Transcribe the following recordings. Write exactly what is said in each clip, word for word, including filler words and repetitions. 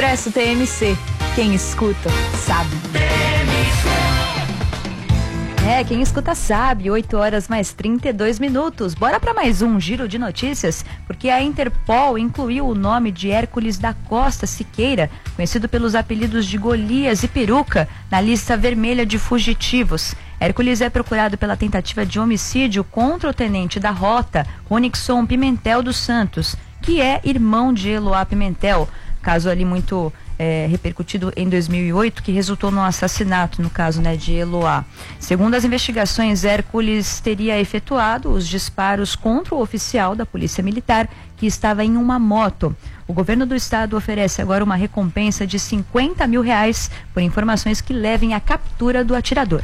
Expresso T M C. Quem escuta, sabe. É, quem escuta sabe, oito horas mais trinta e dois minutos. Bora para mais um giro de notícias, porque a Interpol incluiu o nome de Hércules da Costa Siqueira, conhecido pelos apelidos de Golias e Peruca, na lista vermelha de fugitivos. Hércules é procurado pela tentativa de homicídio contra o tenente da Rota, Ronixon Pimentel dos Santos, que é irmão de Eloá Pimentel, caso ali muito é, repercutido em dois mil e oito, que resultou no assassinato, no caso, né, de Eloá. Segundo as investigações, Hércules teria efetuado os disparos contra o oficial da Polícia Militar, que estava em uma moto. O governo do estado oferece agora uma recompensa de cinquenta mil reais por informações que levem à captura do atirador.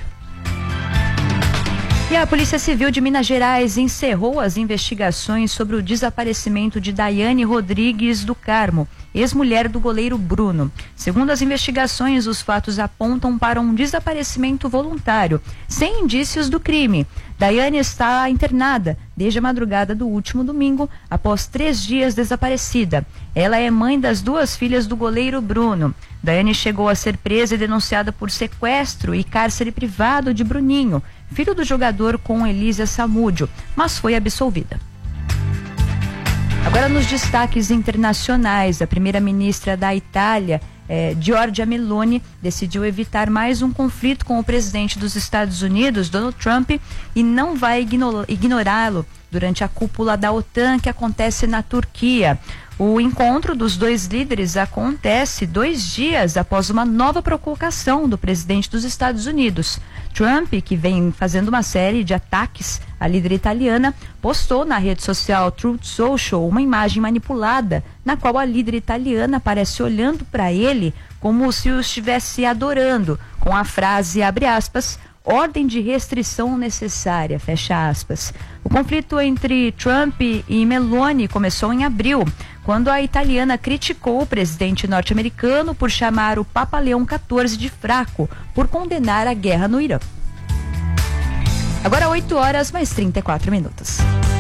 E a Polícia Civil de Minas Gerais encerrou as investigações sobre o desaparecimento de Daiane Rodrigues do Carmo, ex-mulher do goleiro Bruno. Segundo as investigações, os fatos apontam para um desaparecimento voluntário, sem indícios do crime. Daiane está internada desde a madrugada do último domingo, após três dias desaparecida. Ela é mãe das duas filhas do goleiro Bruno. Daiane chegou a ser presa e denunciada por sequestro e cárcere privado de Bruninho, filho do jogador com Elísia Samúdio, mas foi absolvida. Agora nos destaques internacionais, a primeira-ministra da Itália, eh, Giorgia Meloni, decidiu evitar mais um conflito com o presidente dos Estados Unidos, Donald Trump, e não vai igno- ignorá-lo durante a cúpula da OTAN que acontece na Turquia. O encontro dos dois líderes acontece dois dias após uma nova provocação do presidente dos Estados Unidos. Trump, que vem fazendo uma série de ataques à líder italiana, postou na rede social Truth Social uma imagem manipulada, na qual a líder italiana aparece olhando para ele como se o estivesse adorando, com a frase, abre aspas, ordem de restrição necessária, fecha aspas. O conflito entre Trump e Meloni começou em abril, quando a italiana criticou o presidente norte-americano por chamar o Papa Leão quatorze de fraco, por condenar a guerra no Irã. Agora oito horas mais trinta e quatro minutos.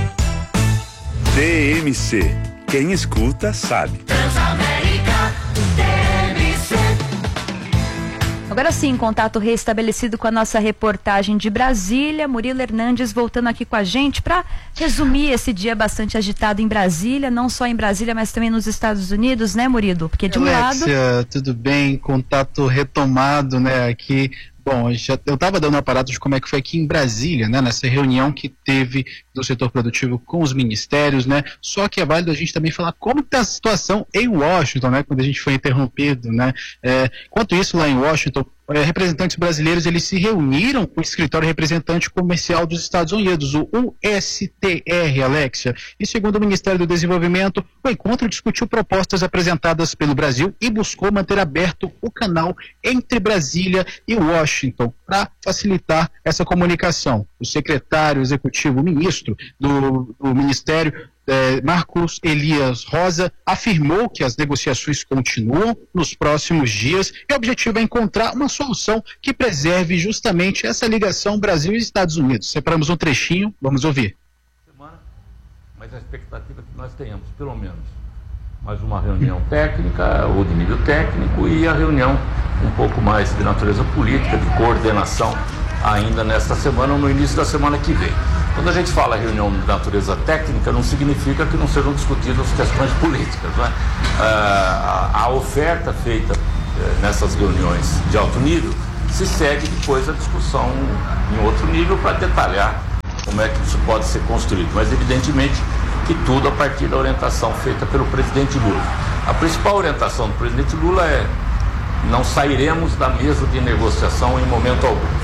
T M C. Quem escuta sabe. Transamérica, T M C. Agora sim, contato restabelecido com a nossa reportagem de Brasília, Murilo Hernandes voltando aqui com a gente para resumir esse dia bastante agitado em Brasília, não só em Brasília, mas também nos Estados Unidos, né, Murilo? Porque de um Alexia, lado... tudo bem? Contato retomado, né, aqui. Bom, já, eu estava dando um aparato de como é que foi aqui em Brasília, né, nessa reunião que teve do setor produtivo com os ministérios, né, só que é válido a gente também falar como está a situação em Washington, né, quando a gente foi interrompido, né, é, enquanto isso lá em Washington, é, representantes brasileiros, eles se reuniram com o escritório representante comercial dos Estados Unidos, o U S T R, Alexia, e segundo o Ministério do Desenvolvimento, o encontro discutiu propostas apresentadas pelo Brasil e buscou manter aberto o canal entre Brasília e Washington para facilitar essa comunicação. O secretário executivo, o ministro do, do Ministério, Eh, Marcos Elias Rosa, afirmou que as negociações continuam nos próximos dias e o objetivo é encontrar uma solução que preserve justamente essa ligação Brasil e Estados Unidos. Separamos um trechinho, vamos ouvir. Semana, mas a expectativa é que nós tenhamos pelo menos mais uma reunião técnica ou de nível técnico e a reunião um pouco mais de natureza política, de coordenação ainda nesta semana ou no início da semana que vem. Quando a gente fala reunião de natureza técnica, não significa que não sejam discutidas questões políticas, né? Ah, a, a oferta feita eh, nessas reuniões de alto nível se segue depois a discussão em outro nível para detalhar como é que isso pode ser construído, mas evidentemente que tudo a partir da orientação feita pelo presidente Lula. A principal orientação do presidente Lula é: não sairemos da mesa de negociação em momento algum.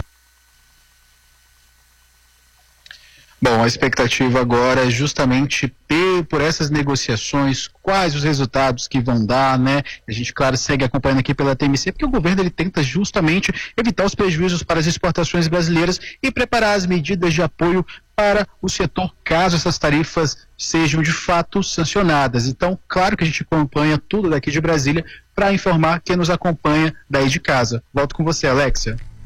Bom, a expectativa agora é justamente ter, por essas negociações, quais os resultados que vão dar, né? A gente, claro, segue acompanhando aqui pela T M C, porque o governo ele tenta justamente evitar os prejuízos para as exportações brasileiras e preparar as medidas de apoio para o setor, caso essas tarifas sejam de fato sancionadas. Então, claro que a gente acompanha tudo daqui de Brasília para informar quem nos acompanha daí de casa. Volto com você, Alexia.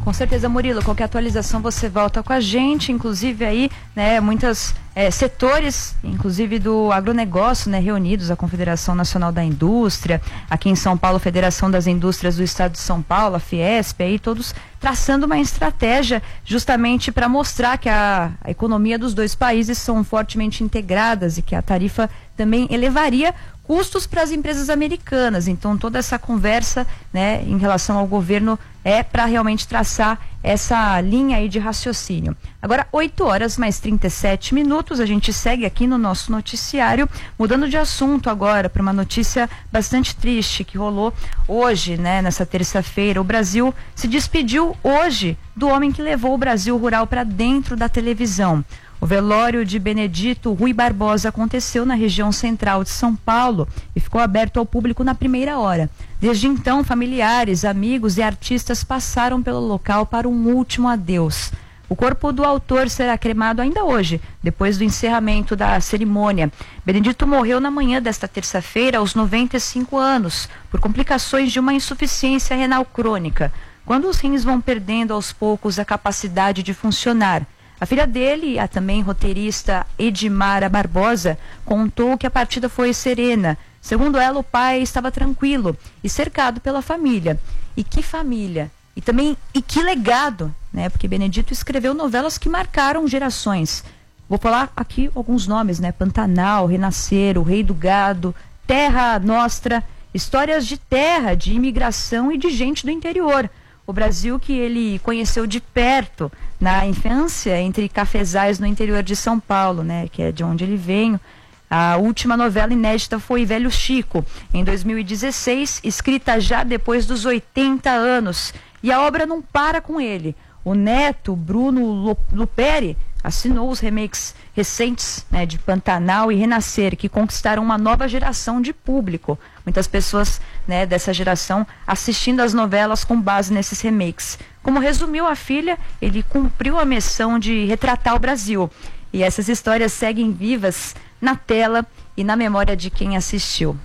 Com certeza, Murilo, qualquer atualização você volta com a gente, inclusive aí, né, muitos é, setores, inclusive do agronegócio, né, reunidos, a Confederação Nacional da Indústria, aqui em São Paulo, a Federação das Indústrias do Estado de São Paulo, a Fiesp, aí todos traçando uma estratégia justamente para mostrar que a, a economia dos dois países são fortemente integradas e que a tarifa também elevaria custos para as empresas americanas. Então toda essa conversa, né, em relação ao governo é para realmente traçar essa linha aí de raciocínio. Agora, oito horas mais trinta e sete minutos, a gente segue aqui no nosso noticiário, mudando de assunto agora para uma notícia bastante triste que rolou hoje, né, nessa terça-feira. O Brasil se despediu hoje do homem que levou o Brasil rural para dentro da televisão. O velório de Benedito Rui Barbosa aconteceu na região central de São Paulo e ficou aberto ao público na primeira hora. Desde então, familiares, amigos e artistas passaram pelo local para um último adeus. O corpo do autor será cremado ainda hoje, depois do encerramento da cerimônia. Benedito morreu na manhã desta terça-feira, aos noventa e cinco anos, por complicações de uma insuficiência renal crônica, quando os rins vão perdendo aos poucos a capacidade de funcionar. A filha dele, a também roteirista Edmara Barbosa, contou que a partida foi serena. Segundo ela, o pai estava tranquilo e cercado pela família. E que família! E também, e que legado, né? Porque Benedito escreveu novelas que marcaram gerações. Vou falar aqui alguns nomes, né? Pantanal, Renascer, O Rei do Gado, Terra Nostra, histórias de terra, de imigração e de gente do interior. O Brasil que ele conheceu de perto na infância, entre cafezais no interior de São Paulo, né, que é de onde ele veio. A última novela inédita foi Velho Chico, em dois mil e dezesseis, escrita já depois dos oitenta anos. E a obra não para com ele. O neto, Bruno Luperi, assinou os remakes recentes, né, de Pantanal e Renascer, que conquistaram uma nova geração de público. Muitas pessoas, né, dessa geração assistindo as novelas com base nesses remakes. Como resumiu a filha, ele cumpriu a missão de retratar o Brasil. E essas histórias seguem vivas na tela e na memória de quem assistiu.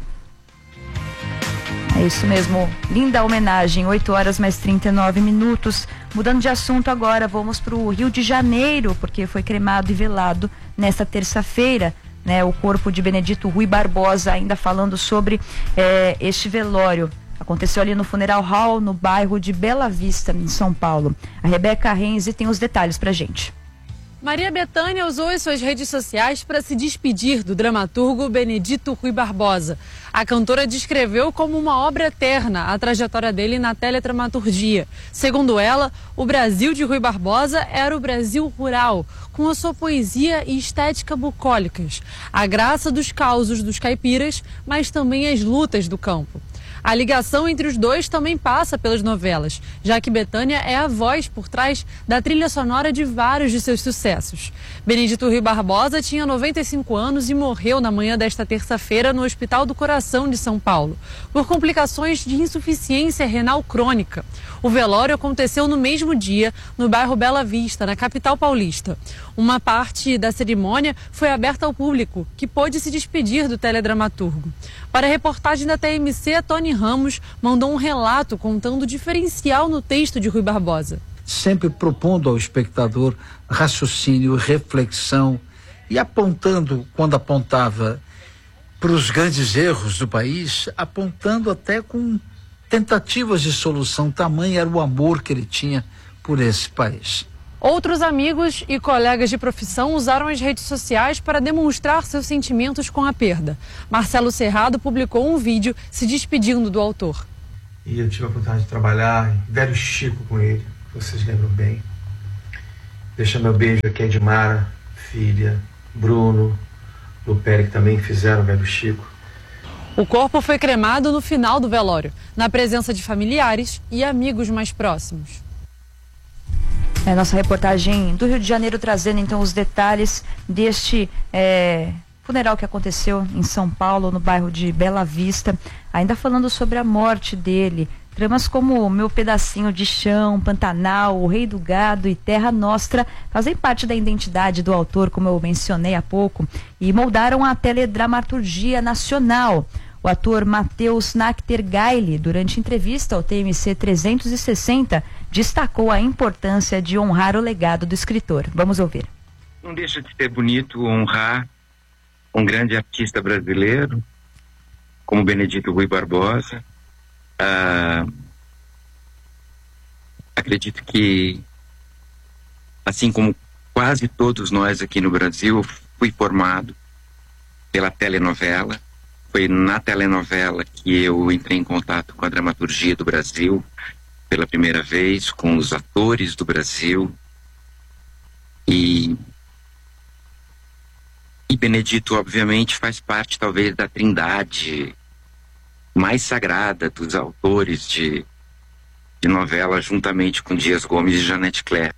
É isso mesmo, linda homenagem, oito horas mais trinta e nove minutos. Mudando de assunto agora, vamos para o Rio de Janeiro, porque foi cremado e velado nesta terça-feira, né, o corpo de Benedito Rui Barbosa, ainda falando sobre eh, este velório. Aconteceu ali no Funeral Hall, no bairro de Bela Vista, em São Paulo. A Rebeca Renzi tem os detalhes pra gente. Maria Bethânia usou as suas redes sociais para se despedir do dramaturgo Benedito Rui Barbosa. A cantora descreveu como uma obra eterna a trajetória dele na teledramaturgia. Segundo ela, o Brasil de Rui Barbosa era o Brasil rural, com a sua poesia e estética bucólicas, a graça dos causos dos caipiras, mas também as lutas do campo. A ligação entre os dois também passa pelas novelas, já que Bethânia é a voz por trás da trilha sonora de vários de seus sucessos. Benedito Rui Barbosa tinha noventa e cinco anos e morreu na manhã desta terça-feira no Hospital do Coração de São Paulo, por complicações de insuficiência renal crônica. O velório aconteceu no mesmo dia, no bairro Bela Vista, na capital paulista. Uma parte da cerimônia foi aberta ao público, que pôde se despedir do teledramaturgo. Para a reportagem da T M C, Tony Ramos mandou um relato contando o diferencial no texto de Rui Barbosa. Sempre propondo ao espectador raciocínio, reflexão e apontando, quando apontava para os grandes erros do país, apontando até com tentativas de solução. Tamanho era o amor que ele tinha por esse país. Outros amigos e colegas de profissão usaram as redes sociais para demonstrar seus sentimentos com a perda. Marcelo Serrado publicou um vídeo se despedindo do autor. E eu tive a oportunidade de trabalhar Velho Chico com ele, vocês lembram bem. Deixa meu beijo aqui a Edmara, filha, Bruno, Luperi, que também fizeram Velho Chico. O corpo foi cremado no final do velório, na presença de familiares e amigos mais próximos. É, nossa reportagem do Rio de Janeiro trazendo então os detalhes deste é, funeral que aconteceu em São Paulo, no bairro de Bela Vista. Ainda falando sobre a morte dele, tramas como Meu Pedacinho de Chão, Pantanal, O Rei do Gado e Terra Nostra fazem parte da identidade do autor, como eu mencionei há pouco, e moldaram a teledramaturgia nacional. O ator Matheus Nachtergaele, durante entrevista ao T M C trezentos e sessenta, destacou a importância de honrar o legado do escritor. Vamos ouvir. Não deixa de ser bonito honrar um grande artista brasileiro, como Benedito Rui Barbosa. Ah, acredito que, assim como quase todos nós aqui no Brasil, eu fui formado pela telenovela. Foi na telenovela que eu entrei em contato com a dramaturgia do Brasil pela primeira vez, com os atores do Brasil. E, e Benedito, obviamente, faz parte, talvez, da trindade mais sagrada dos autores de, de novela, juntamente com Dias Gomes e Janete Claire.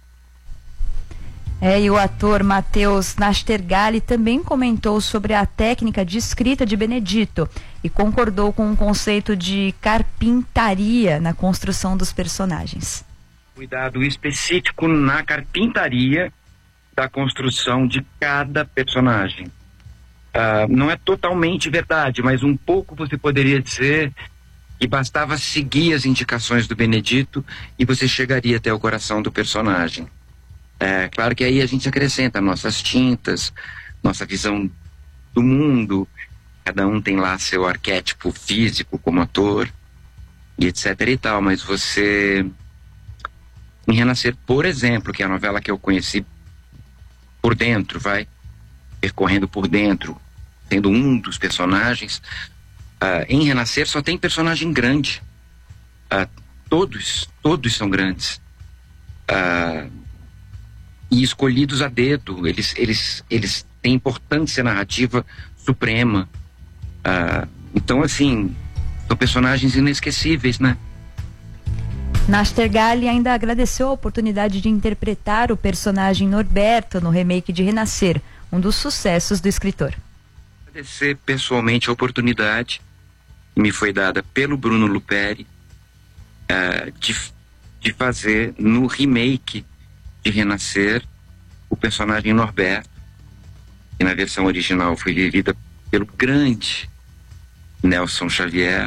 É, e o ator Matheus Nastergalli também comentou sobre a técnica de escrita de Benedito e concordou com o conceito de carpintaria na construção dos personagens. Cuidado específico na carpintaria da construção de cada personagem. Uh, não é totalmente verdade, mas um pouco você poderia dizer que bastava seguir as indicações do Benedito e você chegaria até o coração do personagem. É claro que aí a gente acrescenta nossas tintas, nossa visão do mundo, cada um tem lá seu arquétipo físico como ator, e etc e tal, mas você, em Renascer, por exemplo, que é a novela que eu conheci por dentro, vai, percorrendo por dentro, sendo um dos personagens, uh, em Renascer só tem personagem grande, uh, todos, todos são grandes, uh, e escolhidos a dedo, eles, eles, eles têm importância narrativa suprema. Uh, então, assim, são personagens inesquecíveis, né? Nastergalli ainda agradeceu a oportunidade de interpretar o personagem Norberto no remake de Renascer, um dos sucessos do escritor. Agradecer pessoalmente a oportunidade que me foi dada pelo Bruno Luperi uh, de, de fazer no remake de Renascer o personagem Norberto, que na versão original foi vivida pelo grande Nelson Xavier,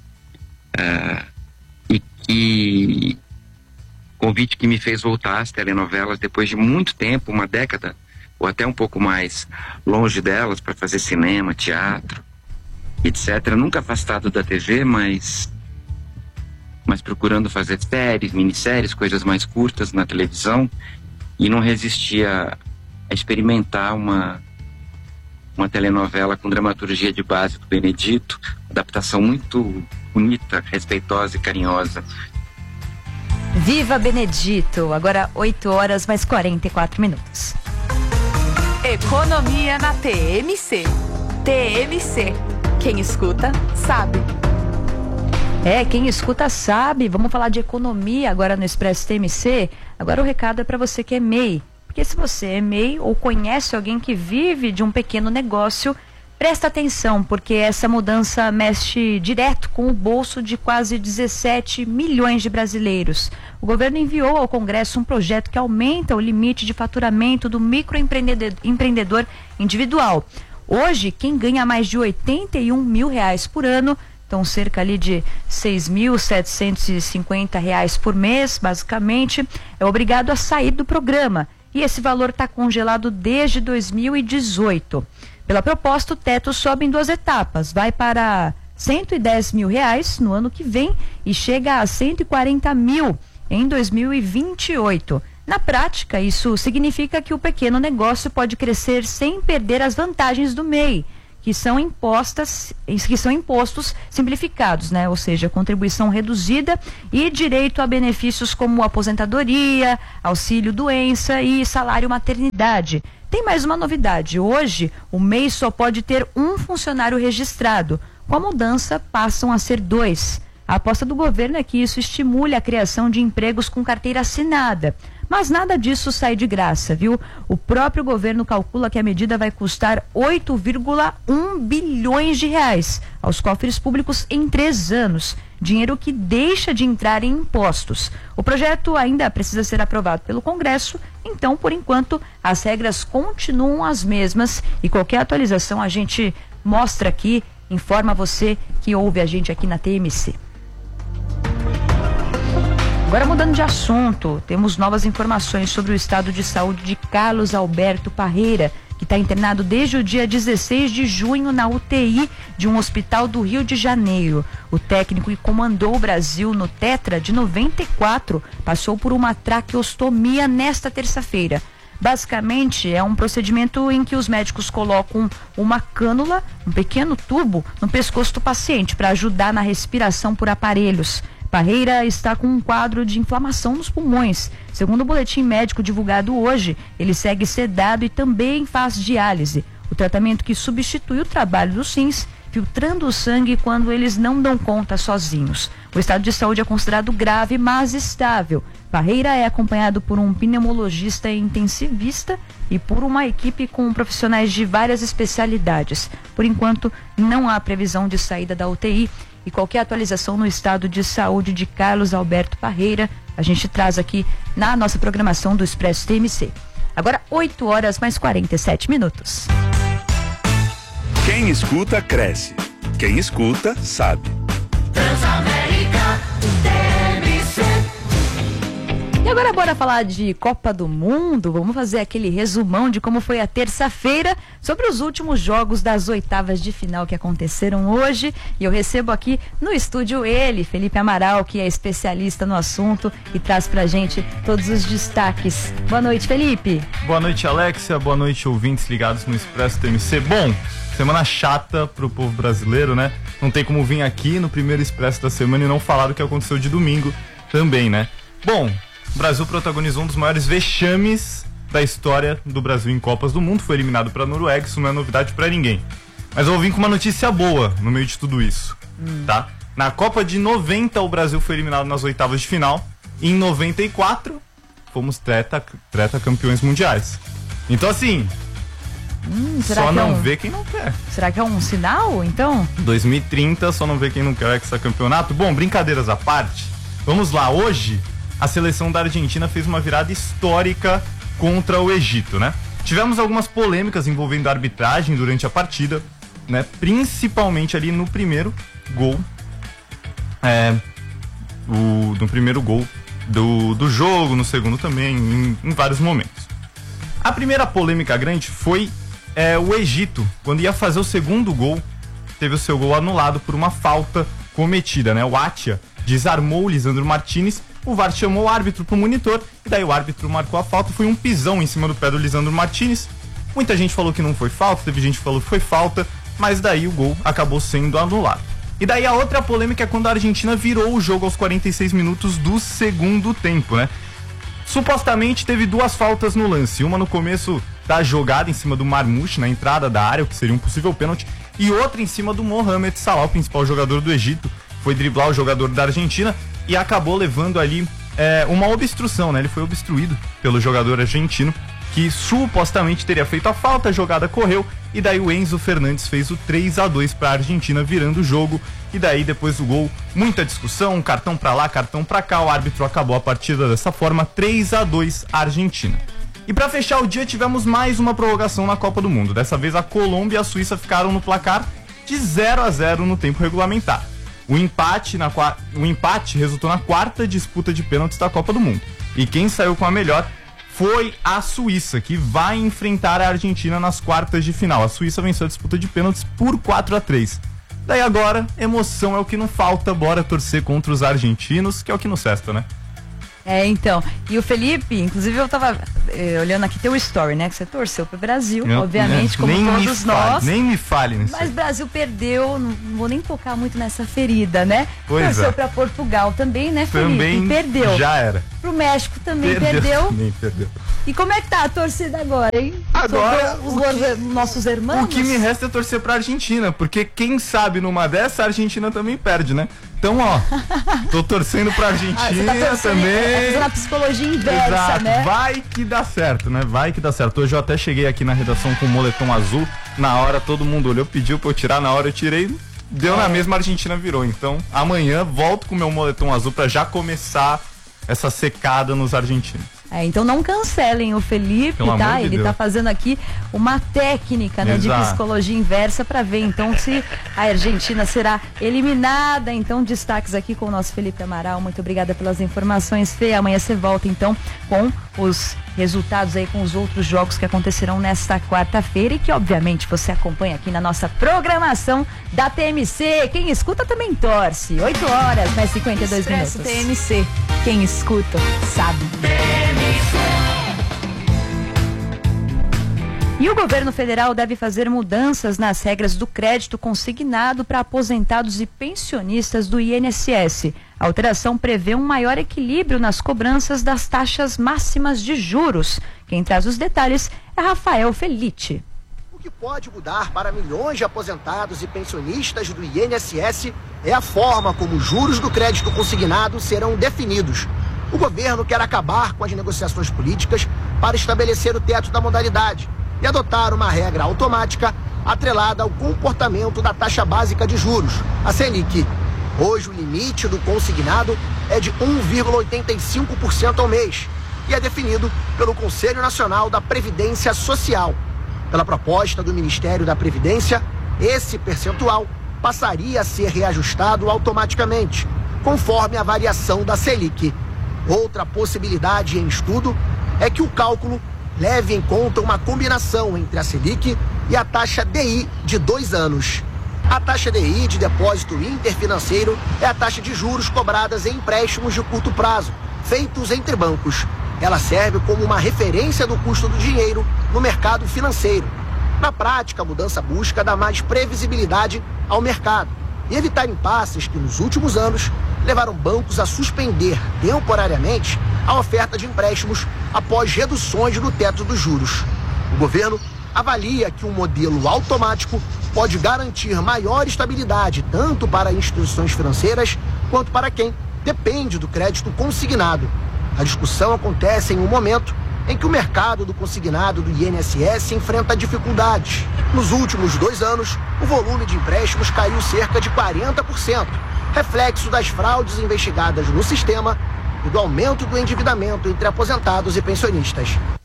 uh, e que convite que me fez voltar às telenovelas depois de muito tempo, uma década ou até um pouco mais longe delas, para fazer cinema, teatro, etcétera. Nunca afastado da T V, mas mas procurando fazer séries, minisséries, coisas mais curtas na televisão, e não resistia a experimentar uma, uma telenovela com dramaturgia de base do Benedito, adaptação muito bonita, respeitosa e carinhosa. Viva Benedito! Agora oito horas mais quarenta e quatro minutos. Economia na T M C. T M C. Quem escuta, sabe. É, quem escuta sabe. Vamos falar de economia agora no Expresso T M C. Agora o recado é para você que é M E I. Porque se você é M E I ou conhece alguém que vive de um pequeno negócio, presta atenção, porque essa mudança mexe direto com o bolso de quase dezessete milhões de brasileiros. O governo enviou ao Congresso um projeto que aumenta o limite de faturamento do microempreendedor empreendedor individual. Hoje, quem ganha mais de oitenta e um mil reais por ano, então cerca ali de seis mil setecentos e cinquenta reais por mês, basicamente, é obrigado a sair do programa. E esse valor está congelado desde dois mil e dezoito. Pela proposta, o teto sobe em duas etapas. Vai para cento e dez mil reais no ano que vem e chega a cento e quarenta mil em dois mil e vinte e oito. Na prática, isso significa que o pequeno negócio pode crescer sem perder as vantagens do M E I, que são impostas, que são impostos simplificados, né? Ou seja, contribuição reduzida e direito a benefícios como aposentadoria, auxílio doença e salário maternidade. Tem mais uma novidade. Hoje, o M E I só pode ter um funcionário registrado. Com a mudança, passam a ser dois. A aposta do governo é que isso estimule a criação de empregos com carteira assinada. Mas nada disso sai de graça, viu? O próprio governo calcula que a medida vai custar oito vírgula um bilhões de reais aos cofres públicos em três anos. Dinheiro que deixa de entrar em impostos. O projeto ainda precisa ser aprovado pelo Congresso, então, por enquanto, as regras continuam as mesmas e qualquer atualização a gente mostra aqui, informa você que ouve a gente aqui na T M C. Agora mudando de assunto, temos novas informações sobre o estado de saúde de Carlos Alberto Parreira, que está internado desde o dia dezesseis de junho na U T I de um hospital do Rio de Janeiro. O técnico que comandou o Brasil no Tetra de noventa e quatro passou por uma traqueostomia nesta terça-feira. Basicamente, é um procedimento em que os médicos colocam uma cânula, um pequeno tubo, no pescoço do paciente para ajudar na respiração por aparelhos. Parreira está com um quadro de inflamação nos pulmões. Segundo o boletim médico divulgado hoje, ele segue sedado e também faz diálise, o tratamento que substitui o trabalho dos rins, filtrando o sangue quando eles não dão conta sozinhos. O estado de saúde é considerado grave, mas estável. Parreira é acompanhado por um pneumologista e intensivista e por uma equipe com profissionais de várias especialidades. Por enquanto, não há previsão de saída da U T I. E qualquer atualização no estado de saúde de Carlos Alberto Parreira, a gente traz aqui na nossa programação do Expresso T M C. Agora, oito horas mais quarenta e sete minutos. Quem escuta, cresce. Quem escuta, sabe. Transamérica T M C. E agora bora falar de Copa do Mundo. Vamos fazer aquele resumão de como foi a terça-feira sobre os últimos jogos das oitavas de final que aconteceram hoje. E eu recebo aqui no estúdio ele, Felipe Amaral, que é especialista no assunto e traz pra gente todos os destaques. Boa noite, Felipe. Boa noite, Alexia. Boa noite, ouvintes ligados no Expresso T M C. Bom, semana chata pro povo brasileiro, né? Não tem como vir aqui no primeiro Expresso da semana e não falar do que aconteceu de domingo também, né? Bom, o Brasil protagonizou um dos maiores vexames da história do Brasil em Copas do Mundo. Foi eliminado para a Noruega, isso não é novidade para ninguém. Mas eu vou vir com uma notícia boa no meio de tudo isso, hum. tá? Na Copa de noventa, o Brasil foi eliminado nas oitavas de final. Em noventa e quatro, fomos treta, treta campeões mundiais. Então, assim, hum, será só que não é um... vê quem não quer. Será que é um sinal, então? dois mil e trinta, só não vê quem não quer esse campeonato. Bom, brincadeiras à parte, vamos lá. Hoje, a seleção da Argentina fez uma virada histórica contra o Egito, né? Tivemos algumas polêmicas envolvendo a arbitragem durante a partida, né? Principalmente ali no primeiro gol, é, o, no primeiro gol do, do jogo, no segundo também, em, em vários momentos. A primeira polêmica grande foi é, o Egito, quando ia fazer o segundo gol, teve o seu gol anulado por uma falta cometida, né? O Atia desarmou o Lisandro Martinez. O V A R chamou o árbitro pro monitor e daí o árbitro marcou a falta. Foi um pisão em cima do pé do Lisandro Martinez. Muita gente falou que não foi falta, teve gente que falou que foi falta, mas daí o gol acabou sendo anulado. E daí a outra polêmica é quando a Argentina virou o jogo aos quarenta e seis minutos do segundo tempo, né? Supostamente teve duas faltas no lance, uma no começo da jogada em cima do Marmouche, na entrada da área, o que seria um possível pênalti, e outra em cima do Mohamed Salah, o principal jogador do Egito. Foi driblar o jogador da Argentina e acabou levando ali é, uma obstrução, né? Ele foi obstruído pelo jogador argentino, que supostamente teria feito a falta, a jogada correu, e daí o Enzo Fernandes fez o três a dois para a Argentina, virando o jogo, e daí depois do gol, muita discussão, cartão para lá, cartão para cá, o árbitro acabou a partida dessa forma, três a dois Argentina. E para fechar o dia, tivemos mais uma prorrogação na Copa do Mundo. Dessa vez a Colômbia e a Suíça ficaram no placar de zero a zero no tempo regulamentar. O empate, na, o empate resultou na quarta disputa de pênaltis da Copa do Mundo. E quem saiu com a melhor foi a Suíça, que vai enfrentar a Argentina nas quartas de final. A Suíça venceu a disputa de pênaltis por quatro a três. Daí agora, emoção é o que não falta, bora torcer contra os argentinos, que é o que nos resta, né? É, então, e o Felipe, inclusive eu tava eh, olhando aqui teu story, né, que você torceu pro Brasil, eu, obviamente, como todos nós. Nem me fale nisso. Mas o Brasil perdeu, não vou nem tocar muito nessa ferida, né? Pois torceu é. pra Portugal também, né, Felipe? Também e perdeu. Já era. Pro México também perdeu. perdeu. Também perdeu. E como é que tá a torcida agora, hein? Agora, os que, nossos irmãos? O que me resta é torcer pra Argentina, porque quem sabe numa dessa, a Argentina também perde, né? Então, ó, tô torcendo pra Argentina ah, tá também. É, fazendo a psicologia inversa, exato, né? Vai que dá certo, né? Vai que dá certo. Hoje eu até cheguei aqui na redação com o moletom azul. Na hora todo mundo olhou, pediu pra eu tirar, na hora eu tirei. Deu é. na mesma, a Argentina virou. Então, amanhã volto com o meu moletom azul pra já começar essa secada nos argentinos. É, então não cancelem o Felipe, Pelo tá? amor de Ele Deus. tá fazendo aqui uma técnica, né, de Exato. psicologia inversa para ver então se a Argentina será eliminada. Então destaques aqui com o nosso Felipe Amaral. Muito obrigada pelas informações, Fê. Amanhã você volta então com os resultados aí, com os outros jogos que acontecerão nesta quarta-feira e que obviamente você acompanha aqui na nossa programação da T M C. Quem escuta também torce. oito horas, mais cinquenta e dois Expresso minutos. T M C. Quem escuta, sabe. E o governo federal deve fazer mudanças nas regras do crédito consignado para aposentados e pensionistas do I N S S. A alteração prevê um maior equilíbrio nas cobranças das taxas máximas de juros. Quem traz os detalhes é Rafael Felite. O que pode mudar para milhões de aposentados e pensionistas do I N S S é a forma como os juros do crédito consignado serão definidos. O governo quer acabar com as negociações políticas para estabelecer o teto da modalidade e adotar uma regra automática atrelada ao comportamento da taxa básica de juros, a Selic. Hoje o limite do consignado é de um vírgula oitenta e cinco por cento ao mês e é definido pelo Conselho Nacional da Previdência Social. Pela proposta do Ministério da Previdência, esse percentual passaria a ser reajustado automaticamente, conforme a variação da Selic. Outra possibilidade em estudo é que o cálculo leve em conta uma combinação entre a Selic e a taxa D I de dois anos. A taxa D I de depósito interfinanceiro é a taxa de juros cobradas em empréstimos de curto prazo, feitos entre bancos. Ela serve como uma referência do custo do dinheiro no mercado financeiro. Na prática, a mudança busca dar mais previsibilidade ao mercado e evitar impasses que, nos últimos anos, levaram bancos a suspender temporariamente a oferta de empréstimos após reduções no teto dos juros. O governo avalia que um modelo automático pode garantir maior estabilidade tanto para instituições financeiras quanto para quem depende do crédito consignado. A discussão acontece em um momento em que o mercado do consignado do I N S S enfrenta dificuldades. Nos últimos dois anos, o volume de empréstimos caiu cerca de quarenta por cento, reflexo das fraudes investigadas no sistema e do aumento do endividamento entre aposentados e pensionistas.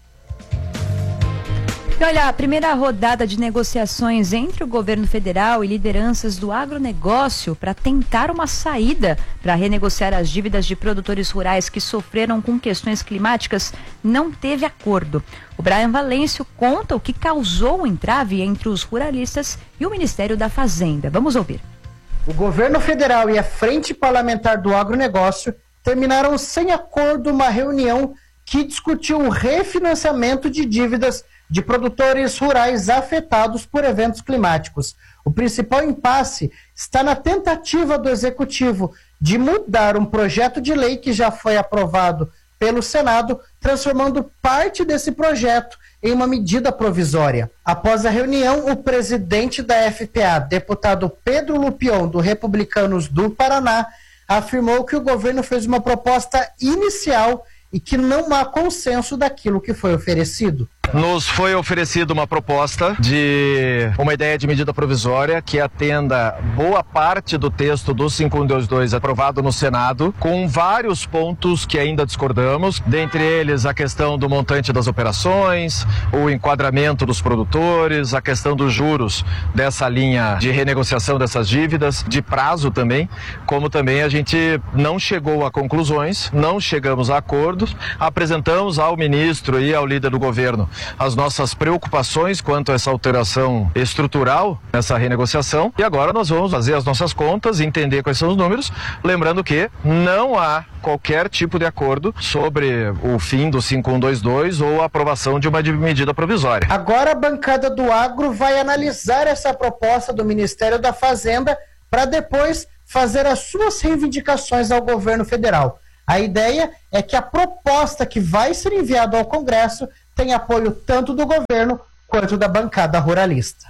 E olha, a primeira rodada de negociações entre o governo federal e lideranças do agronegócio para tentar uma saída para renegociar as dívidas de produtores rurais que sofreram com questões climáticas não teve acordo. O Brian Valêncio conta o que causou o entrave entre os ruralistas e o Ministério da Fazenda. Vamos ouvir. O governo federal e a Frente Parlamentar do Agronegócio terminaram sem acordo uma reunião que discutiu o refinanciamento de dívidas de produtores rurais afetados por eventos climáticos. O principal impasse está na tentativa do Executivo de mudar um projeto de lei que já foi aprovado pelo Senado, transformando parte desse projeto em uma medida provisória. Após a reunião, o presidente da F P A, deputado Pedro Lupion, do Republicanos do Paraná, afirmou que o governo fez uma proposta inicial e que não há consenso daquilo que foi oferecido. Nos foi oferecida uma proposta de uma ideia de medida provisória que atenda boa parte do texto do cinco um dois dois aprovado no Senado, com vários pontos que ainda discordamos, dentre eles a questão do montante das operações, o enquadramento dos produtores, a questão dos juros dessa linha de renegociação dessas dívidas, de prazo também, como também a gente não chegou a conclusões, não chegamos a acordos, apresentamos ao ministro e ao líder do governo as nossas preocupações quanto a essa alteração estrutural nessa renegociação e agora nós vamos fazer as nossas contas, entender quais são os números, lembrando que não há qualquer tipo de acordo sobre o fim do cinco um dois dois ou a aprovação de uma medida provisória. Agora a bancada do Agro vai analisar essa proposta do Ministério da Fazenda para depois fazer as suas reivindicações ao governo federal. A ideia é que a proposta que vai ser enviada ao Congresso tem apoio tanto do governo quanto da bancada ruralista.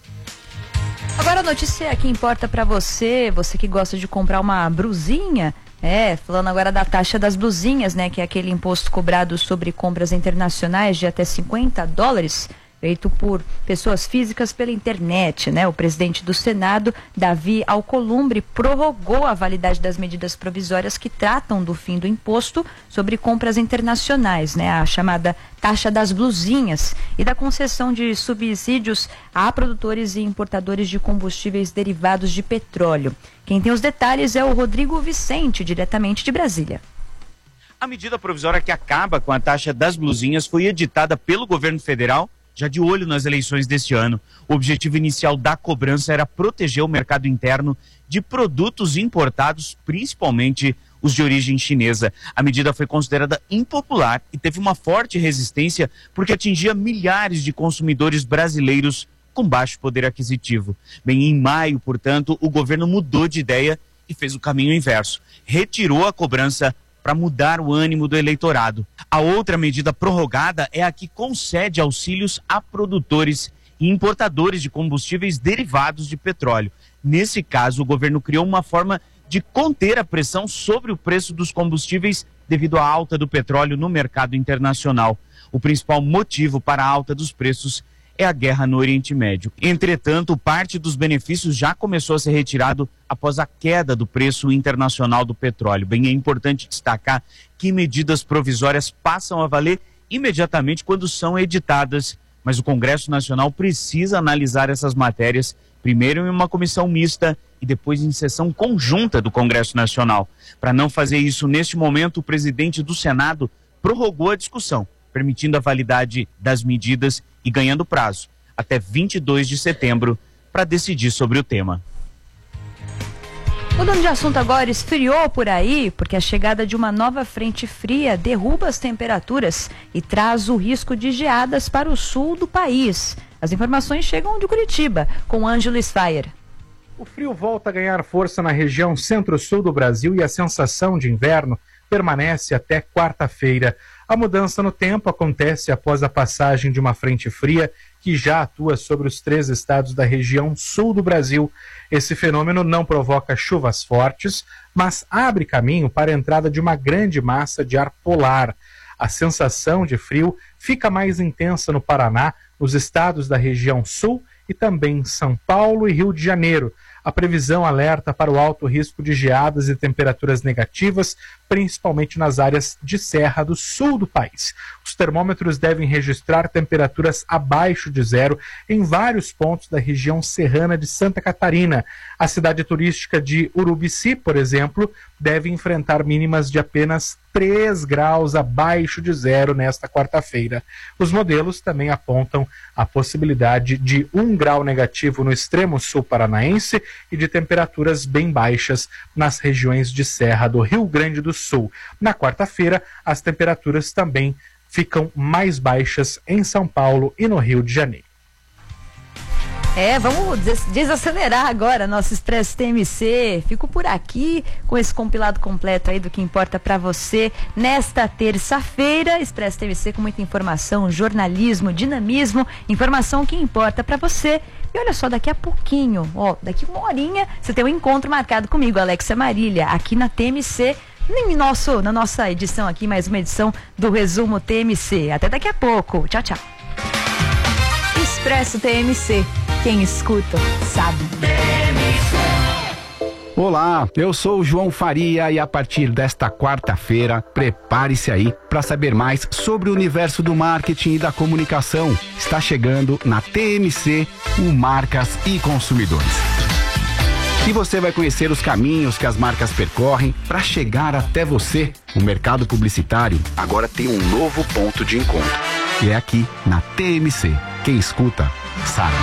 Agora a notícia que importa para você, você que gosta de comprar uma brusinha, é, falando agora da taxa das blusinhas, né, que é aquele imposto cobrado sobre compras internacionais de até cinquenta dólares. feito por pessoas físicas pela internet, né? O presidente do Senado, Davi Alcolumbre, prorrogou a validade das medidas provisórias que tratam do fim do imposto sobre compras internacionais, né? A chamada taxa das blusinhas, e da concessão de subsídios a produtores e importadores de combustíveis derivados de petróleo. Quem tem os detalhes é o Rodrigo Vicente, diretamente de Brasília. A medida provisória que acaba com a taxa das blusinhas foi editada pelo governo federal, já de olho nas eleições deste ano. O objetivo inicial da cobrança era proteger o mercado interno de produtos importados, principalmente os de origem chinesa. A medida foi considerada impopular e teve uma forte resistência porque atingia milhares de consumidores brasileiros com baixo poder aquisitivo. Bem, em maio, portanto, o governo mudou de ideia e fez o caminho inverso. Retirou a cobrança para mudar o ânimo do eleitorado. A outra medida prorrogada é a que concede auxílios a produtores e importadores de combustíveis derivados de petróleo. Nesse caso, o governo criou uma forma de conter a pressão sobre o preço dos combustíveis devido à alta do petróleo no mercado internacional. O principal motivo para a alta dos preços é a guerra no Oriente Médio. Entretanto, parte dos benefícios já começou a ser retirado após a queda do preço internacional do petróleo. Bem, é importante destacar que medidas provisórias passam a valer imediatamente quando são editadas, mas o Congresso Nacional precisa analisar essas matérias, primeiro em uma comissão mista e depois em sessão conjunta do Congresso Nacional. Para não fazer isso neste momento, o presidente do Senado prorrogou a discussão, permitindo a validade das medidas e ganhando prazo até vinte e dois de setembro para decidir sobre o tema. Mudando de assunto agora, esfriou por aí, porque a chegada de uma nova frente fria derruba as temperaturas e traz o risco de geadas para o sul do país. As informações chegam de Curitiba, com Ângelo Sfaier. O frio volta a ganhar força na região centro-sul do Brasil e a sensação de inverno permanece até quarta-feira. A mudança no tempo acontece após a passagem de uma frente fria que já atua sobre os três estados da região sul do Brasil. Esse fenômeno não provoca chuvas fortes, mas abre caminho para a entrada de uma grande massa de ar polar. A sensação de frio fica mais intensa no Paraná, nos estados da região sul e também em São Paulo e Rio de Janeiro. A previsão alerta para o alto risco de geadas e temperaturas negativas, principalmente nas áreas de serra do sul do país. Os termômetros devem registrar temperaturas abaixo de zero em vários pontos da região serrana de Santa Catarina. A cidade turística de Urubici, por exemplo, deve enfrentar mínimas de apenas três graus abaixo de zero nesta quarta-feira. Os modelos também apontam a possibilidade de um grau negativo no extremo sul paranaense e de temperaturas bem baixas nas regiões de serra do Rio Grande do Sul. Na quarta-feira, as temperaturas também ficam mais baixas em São Paulo e no Rio de Janeiro. É, vamos des desacelerar agora nosso Expresso T M C. Fico por aqui com esse compilado completo aí do que importa para você nesta terça-feira. Expresso T M C com muita informação, jornalismo, dinamismo, informação que importa para você. E olha só, daqui a pouquinho, ó, daqui uma horinha, você tem um encontro marcado comigo, Alexia Marília, aqui na T M C, em nosso, na nossa edição aqui, mais uma edição do Resumo T M C. Até daqui a pouco. Tchau, tchau. Expresso T M C. Quem escuta, sabe. Olá, eu sou o João Faria e a partir desta quarta-feira, prepare-se aí para saber mais sobre o universo do marketing e da comunicação. Está chegando na T M C o Marcas e Consumidores. E você vai conhecer os caminhos que as marcas percorrem para chegar até você. O mercado publicitário agora tem um novo ponto de encontro. E é aqui na T M C. Quem escuta, sabe.